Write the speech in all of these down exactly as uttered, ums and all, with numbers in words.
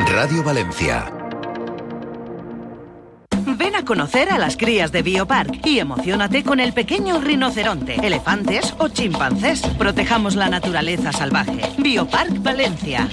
Radio Valencia. Ven a conocer a las crías de Biopark y emociónate con el pequeño rinoceronte, elefantes o chimpancés. Protejamos la naturaleza salvaje. Biopark Valencia.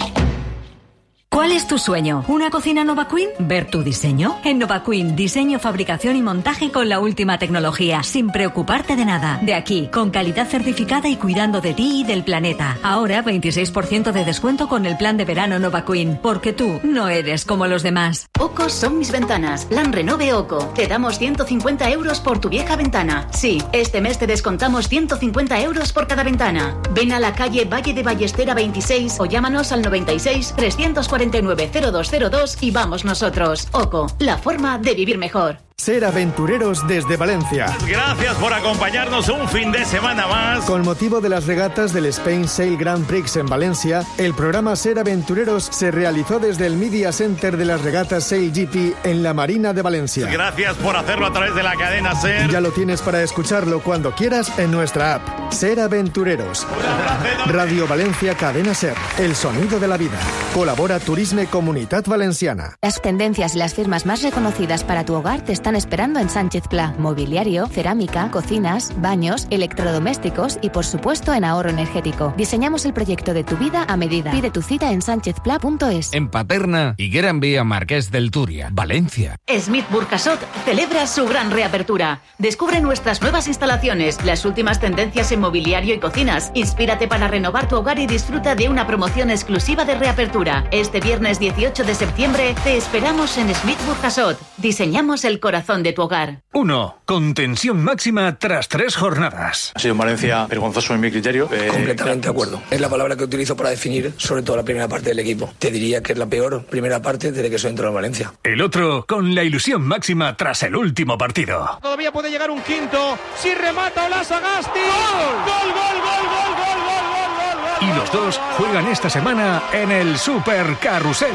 ¿Cuál es tu sueño? ¿Una cocina Nova Queen? ¿Ver tu diseño? En Nova Queen, diseño, fabricación y montaje con la última tecnología, sin preocuparte de nada. De aquí, con calidad certificada y cuidando de ti y del planeta. Ahora, veintiséis por ciento de descuento con el plan de verano Nova Queen, porque tú no eres como los demás. Oco son mis ventanas. Plan Renove Oco. Te damos ciento cincuenta euros por tu vieja ventana. Sí, este mes te descontamos ciento cincuenta euros por cada ventana. Ven a la calle Valle de Ballestera veintiséis o llámanos al noventa y seis, trescientos cuarenta y nueve, cero dos cero dos y vamos nosotros. Oco, la forma de vivir mejor. Ser aventureros desde Valencia. Gracias por acompañarnos un fin de semana más. Con motivo de las regatas del Spain Sail Grand Prix en Valencia, el programa Ser Aventureros se realizó desde el Media Center de las regatas Sail G P en la Marina de Valencia. Gracias por hacerlo a través de la cadena Ser. Ya lo tienes para escucharlo cuando quieras en nuestra app. Ser Aventureros. Radio Valencia Cadena Ser. El sonido de la vida. Colabora Turisme Comunitat Valenciana. Las tendencias y las firmas más reconocidas para tu hogar te están esperando en Sánchez Pla. Mobiliario, cerámica, cocinas, baños, electrodomésticos y por supuesto en ahorro energético. Diseñamos el proyecto de tu vida a medida. Pide tu cita en sánchez pla punto es. En Paterna, Higuera Vía Marqués del Turia, Valencia. Smith Burjasot celebra su gran reapertura. Descubre nuestras nuevas instalaciones, las últimas tendencias en mobiliario y cocinas. Inspírate para renovar tu hogar y disfruta de una promoción exclusiva de reapertura. Este viernes dieciocho de septiembre te esperamos en Smith Burjasot. Diseñamos el corazón de tu hogar. uno. Con tensión máxima tras tres jornadas. Ha sido en Valencia vergonzoso en mi criterio. Eh, Completamente de acuerdo. Es la palabra que utilizo para definir sobre todo la primera parte del equipo. Te diría que es la peor primera parte desde que soy dentro de Valencia. El otro con la ilusión máxima tras el último partido. Todavía puede llegar un quinto. Si remata Olasagasti. ¡Gol! ¡Gol, gol, gol, gol, gol, gol, gol, gol! Y los dos juegan esta semana en el Super Carrusel.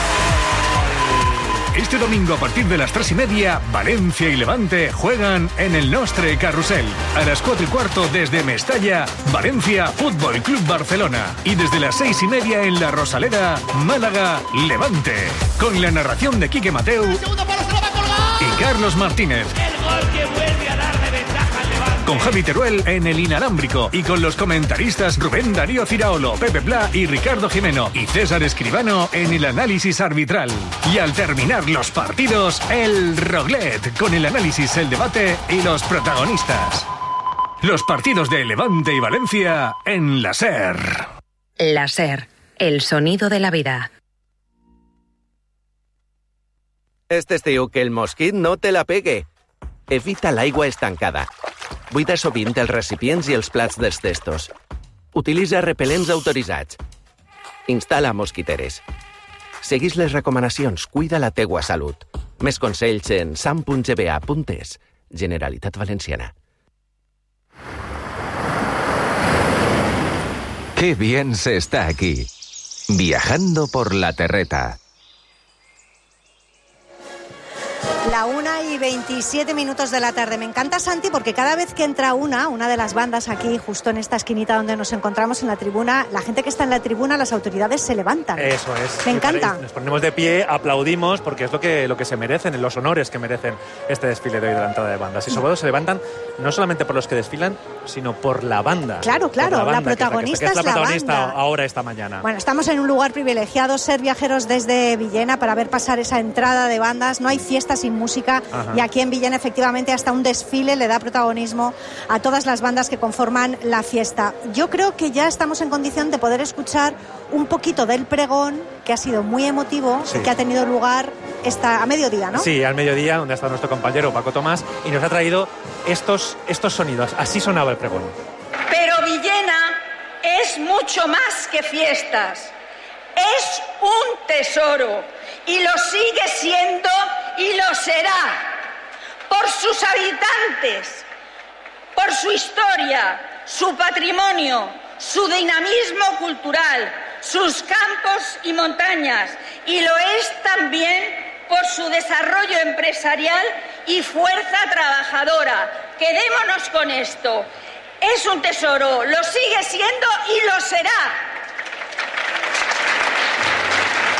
Este domingo a partir de las tres y media, Valencia y Levante juegan en el Nostre Carrusel. A las cuatro y cuarto desde Mestalla, Valencia Fútbol Club Barcelona. Y desde las seis y media en La Rosaleda, Málaga, Levante. Con la narración de Quique Mateu y Carlos Martínez. El gol que vuelve a dar de ventaja al Levante. Con Javi Teruel en el inalámbrico y con los comentaristas Rubén Darío Ciraolo, Pepe Pla y Ricardo Jimeno y César Escribano en el análisis arbitral. Y al terminar los partidos, el Roglet con el análisis, el debate y los protagonistas. Los partidos de Levante y Valencia en la SER. La SER, el sonido de la vida. Este estiu que el mosquit no te la pegue. Evita l'aigua estancada. Buida sovint els recipients i els plats dels testos. Utilitza repel·lents autoritzats. Instal·la mosquiteres. Seguís les recomanacions, cuida la teua salut. Més consells en sam punt g b a punt es. Generalitat Valenciana. Qué bien se está aquí. Viajando por la terreta. La una y veintisiete minutos de la tarde. Me encanta, Santi, porque cada vez que entra una, una de las bandas aquí, justo en esta esquinita donde nos encontramos en la tribuna, la gente que está en la tribuna, las autoridades se levantan. Eso es. Me encanta. Nos ponemos de pie, aplaudimos, porque es lo que, lo que se merecen, los honores que merecen este desfile de hoy de la entrada de bandas. Y sobre todo se levantan no solamente por los que desfilan, sino por la banda. Claro, claro, la, banda, la protagonista que es la, que es la es protagonista la banda. Ahora esta mañana. Bueno, estamos en un lugar privilegiado, ser viajeros desde Villena para ver pasar esa entrada de bandas. No hay fiesta sin música. Ajá. Y aquí en Villena efectivamente hasta un desfile le da protagonismo a todas las bandas que conforman la fiesta. Yo creo que ya estamos en condición de poder escuchar un poquito del pregón, que ha sido muy emotivo, sí. y que ha tenido lugar esta, a mediodía, ¿no? Sí, al mediodía, donde está nuestro compañero Paco Tomás, y nos ha traído estos, estos sonidos. Así sonaba el pregón. Pero Villena es mucho más que fiestas. Es un tesoro y lo sigue siendo y lo será. Por sus habitantes, por su historia, su patrimonio, su dinamismo cultural, sus campos y montañas, y lo es también por su desarrollo empresarial y fuerza trabajadora. Quedémonos con esto. Es un tesoro, lo sigue siendo y lo será.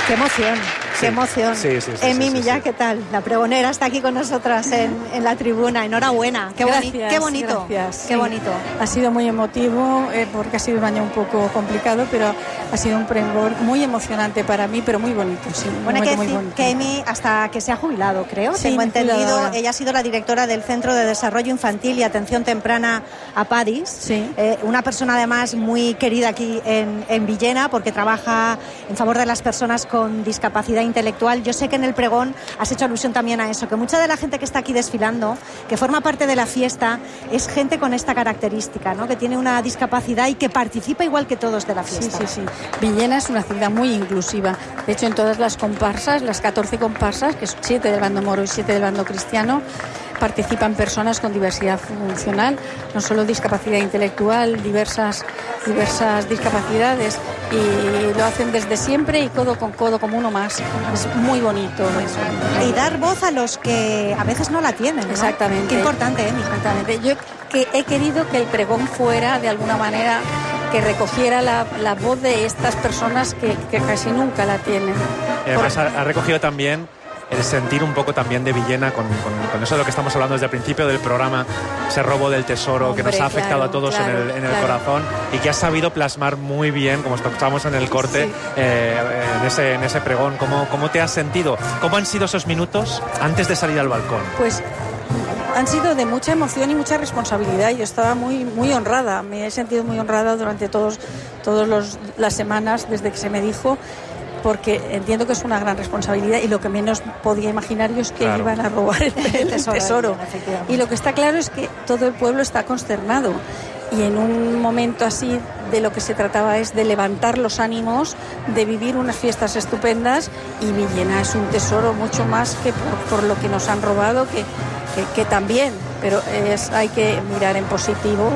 Qué emoción, Sí. qué emoción. Sí, sí, sí, Emi sí, sí, Millán, sí. ¿qué tal? La pregonera está aquí con nosotras en, en la tribuna. Enhorabuena. Qué, boni Gracias, qué bonito. gracias. Qué Sí. bonito. Ha sido muy emotivo eh, porque ha sido un año un poco complicado, pero ha sido un pregón muy emocionante para mí, pero muy bonito. Sí, un Bueno, hay que momento muy decir bonito. que Emi, hasta que se ha jubilado, creo, Sí, tengo me he entendido, jubilado ahora. ella ha sido la directora del Centro de Desarrollo Infantil y Atención Temprana a Padis. Sí. Eh, una persona además muy querida aquí en, en Villena porque trabaja en favor de las personas con discapacidad intelectual. Yo sé que en el pregón has hecho alusión también a eso, que mucha de la gente que está aquí desfilando, que forma parte de la fiesta, es gente con esta característica, ¿no? Que tiene una discapacidad y que participa igual que todos de la fiesta. Sí, sí, sí. Villena es una ciudad muy inclusiva. De hecho, en todas las comparsas, las catorce comparsas, que son siete del bando moro y siete del bando cristiano, participan personas con diversidad funcional, no solo discapacidad intelectual, diversas, diversas discapacidades, y lo hacen desde siempre y codo con codo como uno más. Es muy bonito eso. Y dar voz a los que a veces no la tienen, ¿no? Exactamente. Qué importante, Emi. Exactamente. Yo que he querido que el pregón fuera de alguna manera que recogiera la, la voz de estas personas que, que casi nunca la tienen. Y además ha, ha recogido también el sentir un poco también de Villena con, con, con eso de lo que estamos hablando desde el principio del programa, ese robo del tesoro. Hombre, que nos ha afectado claro, a todos claro, en el, en el claro. corazón, y que ha sabido plasmar muy bien, como escuchamos en el corte, sí. eh, en, ese, en ese pregón. ¿Cómo, ¿Cómo te has sentido? ¿Cómo han sido esos minutos antes de salir al balcón? Pues han sido de mucha emoción y mucha responsabilidad. Yo estaba muy muy honrada, me he sentido muy honrada durante todos todos los, las semanas desde que se me dijo, porque entiendo que es una gran responsabilidad y lo que menos podía imaginar yo es que claro. iban a robar el, el tesoro. tesoro. Y lo que está claro es que todo el pueblo está consternado. Y en un momento así de lo que se trataba es de levantar los ánimos, de vivir unas fiestas estupendas, y Villena es un tesoro mucho más que por, por lo que nos han robado, que, que, que también, pero es, hay que mirar en positivo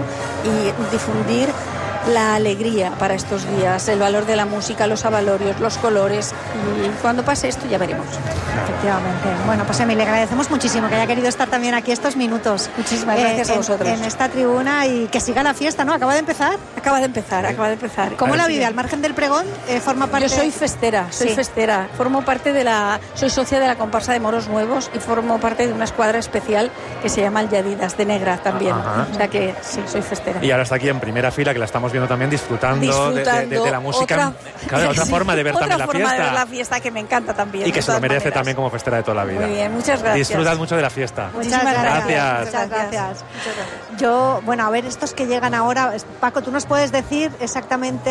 y difundir la alegría para estos días, el valor de la música, los avalorios, los colores, y cuando pase esto ya veremos. Efectivamente. Bueno, pues Emi, le agradecemos muchísimo que haya querido estar también aquí estos minutos. Muchísimas gracias eh, a vosotros. En, en esta tribuna, y que siga la fiesta, ¿no? ¿Acaba de empezar? Acaba de empezar, acaba de empezar. ¿Cómo la vive? Al margen del pregón, eh, forma parte... Yo soy festera, soy sí. festera. Formo parte de la... Soy socia de la comparsa de Moros Nuevos y formo parte de una escuadra especial que se llama el Yadidas, de negra también. Ajá. O sea que sí, soy festera. Y ahora está aquí en primera fila, que la estamos viendo también, disfrutando, disfrutando de, de, de la música. Otra, claro, otra sí, forma de ver otra también la forma fiesta. de ver la fiesta que me encanta también. Y que se lo merece maneras. también como festera de toda la vida. Muy bien, muchas gracias. Disfrutad mucho de la fiesta. Muchas gracias. Gracias. Muchas gracias. Yo, bueno, a ver, estos que llegan ahora, Paco, ¿tú nos puedes decir exactamente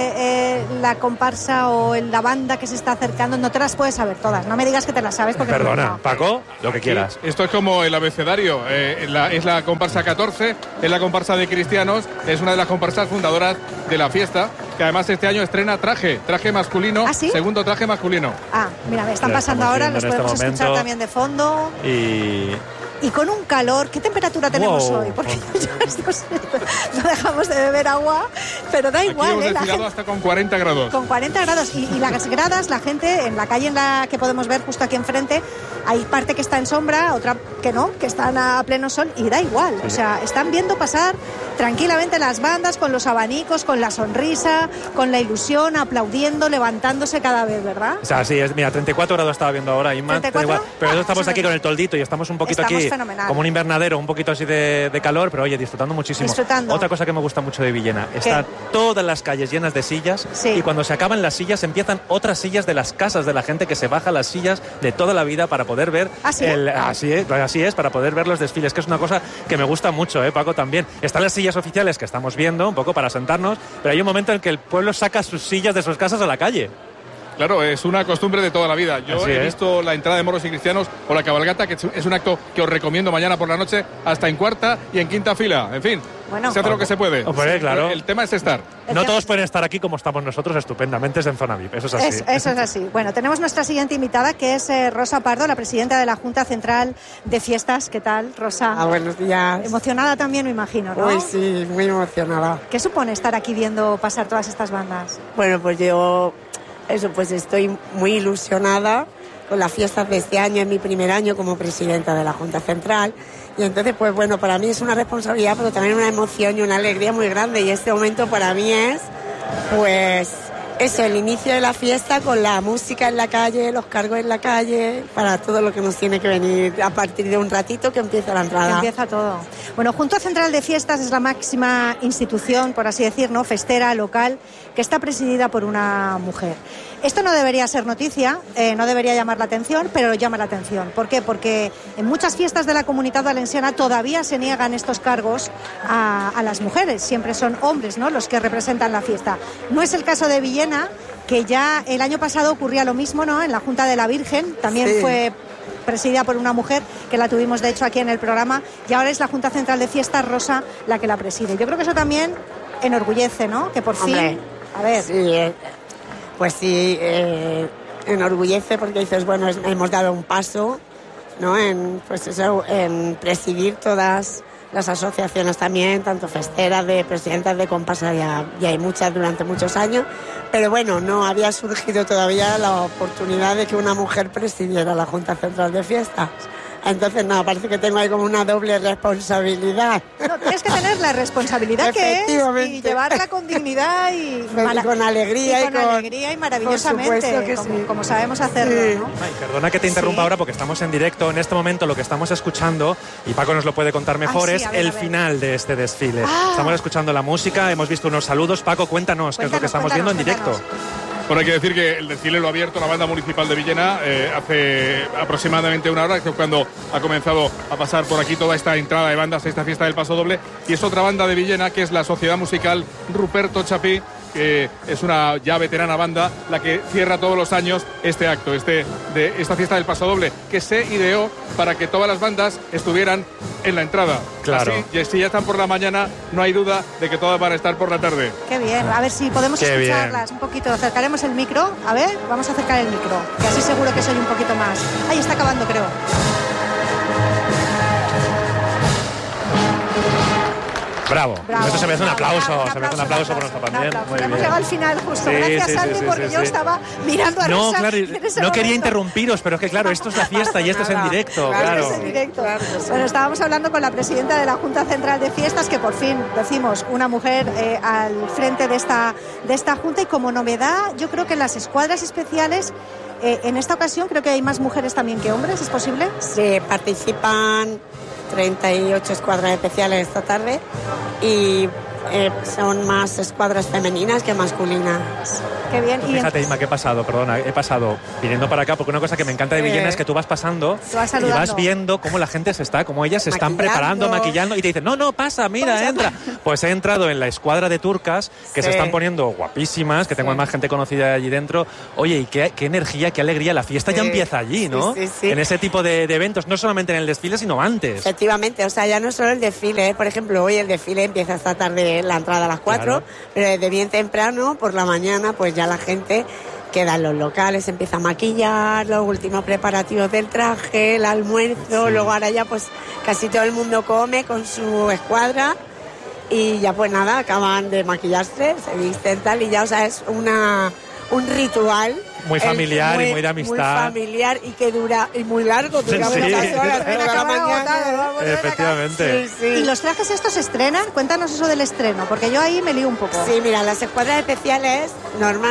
eh, la comparsa o la banda que se está acercando? No te las puedes saber todas, no me digas que te las sabes porque... Perdona, no. Paco, lo que quieras. Sí, esto es como el abecedario, eh, la, es la comparsa catorce, es la comparsa de cristianos, es una de las comparsas fundadoras de la fiesta, que además este año estrena traje, traje masculino, ¿Ah, sí? segundo traje masculino. Ah, mira, me están Ya pasando estamos ahora, viendo los en este podemos momento. escuchar también de fondo. Y... Y con un calor, ¿qué temperatura tenemos Wow. hoy? Porque ya estos- no dejamos de beber agua, pero da Aquí igual, hemos ¿eh? La desfilado gente- hasta con cuarenta grados. Con cuarenta grados y, y las gradas, la gente en la calle en la que podemos ver justo aquí enfrente, hay parte que está en sombra, otra que no, que están a pleno sol, y da igual, o sea, están viendo pasar tranquilamente las bandas con los abanicos, con la sonrisa, con la ilusión, aplaudiendo, levantándose cada vez, ¿verdad? O sea, sí, es, mira, treinta y cuatro grados estaba viendo ahora, Inma, ¿treinta y cuatro? pero, pero Ah, estamos eso aquí no- con el toldito y estamos un poquito Estamos aquí fenomenal. como un invernadero, un poquito así de, de calor, pero oye, disfrutando muchísimo. Disfrutando. Otra cosa que me gusta mucho de Villena, están todas las calles llenas de sillas, Sí. y cuando se acaban las sillas empiezan otras sillas de las casas de la gente que se baja las sillas de toda la vida para poder ver ¿Ah, sí? el, así es, así es, para poder ver los desfiles, que es una cosa que me gusta mucho, eh, Paco, también. Están las sillas oficiales que estamos viendo, un poco para sentarnos, pero hay un momento en que el pueblo saca sus sillas de sus casas a la calle. Claro, es una costumbre de toda la vida. Yo Así he es. visto la entrada de moros y cristianos o la cabalgata, que es un acto que os recomiendo mañana por la noche, hasta en cuarta y en quinta fila. En fin, Bueno. se hace lo que se puede. Hombre, claro. Pero el tema es estar. No todos pueden estar aquí como estamos nosotros, estupendamente, es en zona V I P, eso es así. Es- eso es así. Bueno, tenemos nuestra siguiente invitada, que es eh, Rosa Pardo, la presidenta de la Junta Central de Fiestas. ¿Qué tal, Rosa? Ah, buenos días. Emocionada también, me imagino, ¿no? Uy, sí, muy emocionada. ¿Qué supone estar aquí viendo pasar todas estas bandas? Bueno, pues yo, eso, pues estoy muy ilusionada con las fiestas de este año, es mi primer año como presidenta de la Junta Central, y entonces, pues bueno, para mí es una responsabilidad, pero también una emoción y una alegría muy grande, y este momento para mí es, pues, eso, el inicio de la fiesta con la música en la calle, los cargos en la calle, para todo lo que nos tiene que venir a partir de un ratito que empieza la entrada. Que empieza todo. Bueno, Junta Central de Fiestas es la máxima institución, por así decir, ¿no?, festera, local, que está presidida por una mujer. Esto no debería ser noticia, eh, no debería llamar la atención, pero llama la atención. ¿Por qué? Porque en muchas fiestas de la Comunitat Valenciana todavía se niegan estos cargos a, a las mujeres. Siempre son hombres, ¿no?, los que representan la fiesta. No es el caso de Villena, que ya el año pasado ocurría lo mismo, ¿no?, en la Junta de la Virgen. También sí. Fue presidida por una mujer, que la tuvimos de hecho aquí en el programa, y ahora es la Junta Central de Fiestas, Rosa, la que la preside. Yo creo que eso también enorgullece, ¿no?, que por Hombre, fin... A ver... Sí, eh. Pues sí, eh, enorgullece porque dices, bueno, es, hemos dado un paso, ¿no?, en, pues eso, en presidir todas las asociaciones también, tanto festeras, de presidentas de comparsa, ya, ya hay muchas durante muchos años, pero bueno, no había surgido todavía la oportunidad de que una mujer presidiera la Junta Central de Fiestas. Entonces, no, parece que tengo ahí como una doble responsabilidad. No, tienes que tener la responsabilidad que es y llevarla con dignidad y, y con alegría y con, y con alegría y maravillosamente, que como, sí. como sabemos hacerlo, sí. ¿no? Ay, perdona que te interrumpa sí. ahora porque estamos en directo. En este momento lo que estamos escuchando, y Paco nos lo puede contar mejor, Ay, sí, es ver, el final de este desfile. Ah. Estamos escuchando la música, hemos visto unos saludos. Paco, cuéntanos, cuéntanos qué es lo que estamos viendo en directo. Bueno, hay que decir que el desfile lo ha abierto la banda municipal de Villena eh, hace aproximadamente una hora, que es cuando ha comenzado a pasar por aquí toda esta entrada de bandas, esta fiesta del Paso Doble, y es otra banda de Villena, que es la Sociedad Musical Ruperto Chapí, que es una ya veterana banda, la que cierra todos los años este acto, este de esta fiesta del Paso Doble, que se ideó para que todas las bandas estuvieran en la entrada. Claro. Así, y si ya están por la mañana, no hay duda de que todas van a estar por la tarde. Qué bien, a ver si podemos Qué escucharlas bien. un poquito. Acercaremos el micro, a ver, vamos a acercar el micro, que así seguro que soy un poquito más. Ahí está acabando, creo. Bravo. Bravo. Esto se merece un aplauso, Un aplauso, se merece un aplauso por nuestra también. Muy Hemos bien. llegado al final justo. Sí, Gracias, sí, Santi, sí, porque sí, yo sí. estaba mirando a No, Rosa claro, en ese no momento. quería interrumpiros, pero es que claro, esto es la fiesta y esto es en directo, claro. Es en directo. Bueno, estábamos hablando con la presidenta de la Junta Central de Fiestas, que por fin decimos una mujer eh, al frente de esta, de esta Junta, y como novedad, yo creo que en las escuadras especiales, eh, en esta ocasión creo que hay más mujeres también que hombres, ¿es posible? Sí, participan treinta y ocho escuadras especiales esta tarde y eh, son más escuadras femeninas que masculinas. Qué bien. Pues fíjate, Inma, que he pasado, perdona, he pasado viniendo para acá, porque una cosa que me encanta de Villena eh, es que tú vas pasando vas y vas viendo cómo la gente se está, cómo ellas se están preparando, maquillando, y te dicen, no, no, pasa, mira, entra. Pues he entrado en la escuadra de turcas, que sí. se están poniendo guapísimas, que tengo sí. más gente conocida allí dentro. Oye, y qué, qué energía, qué alegría, la fiesta sí. ya empieza allí, ¿no? Sí, sí, sí. En ese tipo de, de eventos, no solamente en el desfile, sino antes. Efectivamente, o sea, ya no solo el desfile, ¿eh? Por ejemplo, hoy el desfile empieza esta tarde, la entrada a las cuatro, claro. pero desde bien temprano, por la mañana, pues ya la gente queda en los locales, empieza a maquillar, los últimos preparativos del traje, el almuerzo, sí. luego ahora ya pues casi todo el mundo come con su escuadra y ya pues nada, acaban de maquillarse, se visten tal y ya, o sea, es una un ritual. Muy familiar muy, y muy de amistad. Muy familiar y que dura, y muy largo, dura sí. muchas horas, de la mañana. Efectivamente. Sí, sí. ¿Y los trajes estos se estrenan? Cuéntanos eso del estreno, porque yo ahí me lío un poco. Sí, mira, las escuadras especiales normal